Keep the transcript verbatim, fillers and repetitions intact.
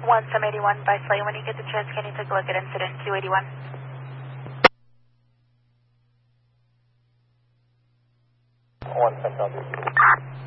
one seven eighty-one by Slay. When you get the chance, can you take a look at incident two eighty-one? one seven